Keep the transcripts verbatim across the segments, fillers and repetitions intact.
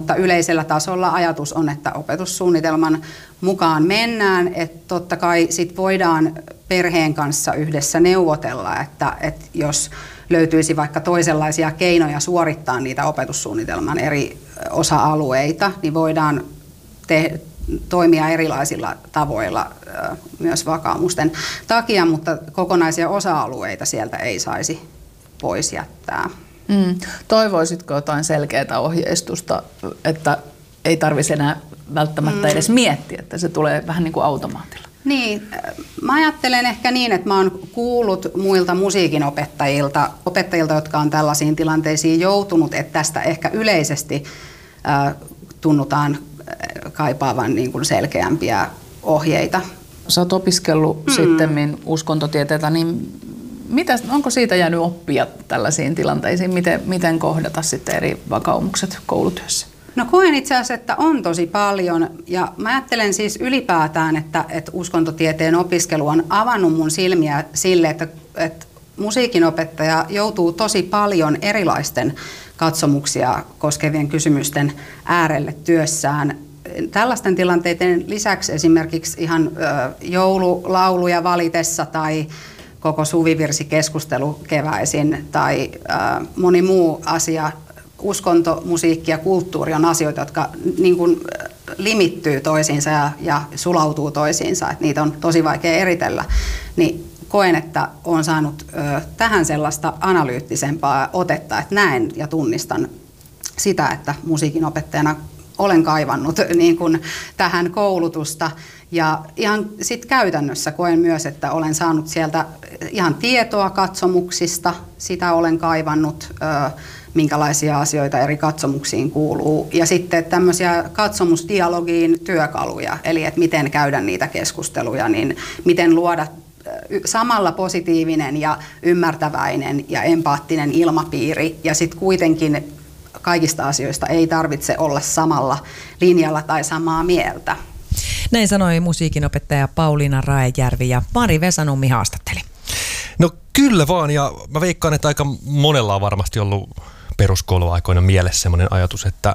mutta yleisellä tasolla ajatus on, että opetussuunnitelman mukaan mennään, että totta kai sit voidaan perheen kanssa yhdessä neuvotella, että, että jos löytyisi vaikka toisenlaisia keinoja suorittaa niitä opetussuunnitelman eri osa-alueita, niin voidaan te- toimia erilaisilla tavoilla myös vakaumusten takia, mutta kokonaisia osa-alueita sieltä ei saisi pois jättää. Mm. Toivoisitko jotain selkeää ohjeistusta, että ei tarvitse enää välttämättä edes miettiä, että se tulee vähän niin kuin automaatilla? Niin, mä ajattelen ehkä niin, että mä oon kuullut muilta musiikinopettajilta, opettajilta, jotka on tällaisiin tilanteisiin joutunut, että tästä ehkä yleisesti äh, tunnutaan kaipaavan niin kuin selkeämpiä ohjeita. Sä oot opiskellut mm. sittemmin uskontotieteitä, niin mitä, onko siitä jäänyt oppia tällaisiin tilanteisiin? Miten, miten kohdata sitten eri vakaumukset koulutyössä? No koen itse asiassa, että on tosi paljon ja mä ajattelen siis ylipäätään, että, että uskontotieteen opiskelu on avannut mun silmiä sille, että, että musiikinopettaja joutuu tosi paljon erilaisten katsomuksia koskevien kysymysten äärelle työssään. Tällaisten tilanteiden lisäksi esimerkiksi ihan joululauluja valitessa tai koko suvivirsikeskustelu keväisin tai moni muu asia, uskonto, musiikki ja kulttuuri on asioita, jotka niin kuin limittyy toisiinsa ja, ja sulautuu toisiinsa, että niitä on tosi vaikea eritellä. Niin koen, että olen saanut ö, tähän sellaista analyyttisempaa otetta, että näen ja tunnistan sitä, että musiikinopettajana olen kaivannut niin kuin tähän koulutusta. Ja ihan sit käytännössä koen myös, että olen saanut sieltä ihan tietoa katsomuksista, sitä olen kaivannut, ö, minkälaisia asioita eri katsomuksiin kuuluu. Ja sitten tämmöisiä katsomusdialogiin työkaluja, eli että miten käydä niitä keskusteluja, niin miten luoda samalla positiivinen ja ymmärtäväinen ja empaattinen ilmapiiri. Ja sitten kuitenkin kaikista asioista ei tarvitse olla samalla linjalla tai samaa mieltä. Näin sanoi musiikinopettaja Pauliina Raejärvi ja Mari Vesanummi haastatteli. No kyllä vaan, ja mä veikkaan, että aika monella on varmasti ollut peruskouluaikoina mielessä semmoinen ajatus, että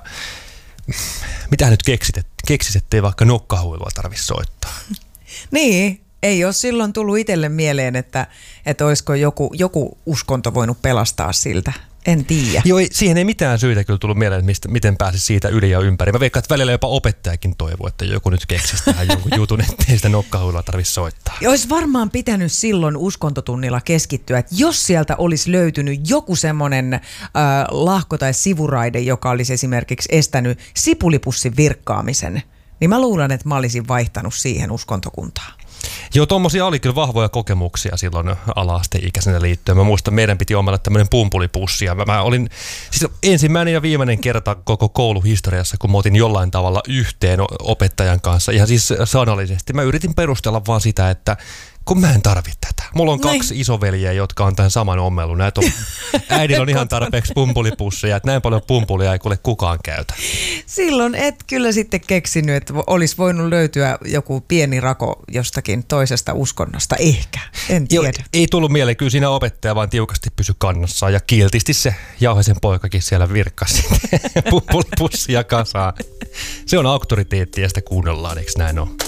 mitä nyt keksit, keksis, ettei vaikka nokkahuilua tarvitse soittaa. Niin, ei ole silloin tullut itselle mieleen, että, että olisiko joku, joku uskonto voinut pelastaa siltä. En tiedä. Joo, siihen ei mitään syytä kyllä tullut mieleen, että mistä, miten pääsisi siitä yli ja ympäri. Mä veikkaan, että välillä jopa opettajakin toivoo, että joku nyt keksisi tähän jonkun jutun, ettei sitä nokkahuilua tarvitse soittaa. Ja olisi varmaan pitänyt silloin uskontotunnilla keskittyä, että jos sieltä olisi löytynyt joku semmoinen äh, lahko tai sivuraide, joka olisi esimerkiksi estänyt sipulipussin virkkaamisen, niin mä luulen, että mä olisin vaihtanut siihen uskontokuntaan. Joo, tuommoisia oli kyllä vahvoja kokemuksia silloin ala-asteikäisenä liittyen. Mä muistan, meidän piti omalla tämmöinen pumpulipussi. Ja mä olin siis ensimmäinen ja viimeinen kerta koko kouluhistoriassa, kun mä otin jollain tavalla yhteen opettajan kanssa. Ihan siis sanallisesti. Mä yritin perustella vaan sitä, että kun mä en tarvitse tätä. Mulla on kaksi Noin. isoveliä, jotka on tämän saman ommelun. Näitä on, äidillä on ihan tarpeeksi pumpulipusseja, että näin paljon pumpulia ei kuule kukaan käytä. Silloin et kyllä sitten keksinyt, että olisi voinut löytyä joku pieni rako jostakin toisesta uskonnosta. Ehkä, en tiedä. Jo, ei tullut mieleen, kyllä siinä opettaja vaan tiukasti pysyi kannassaan ja kiltisti se Jauhaisen poikakin siellä virkkasi pumpulipussia kasaan. Se on auktoriteetti ja sitä kuunnellaan, eikö näin ole?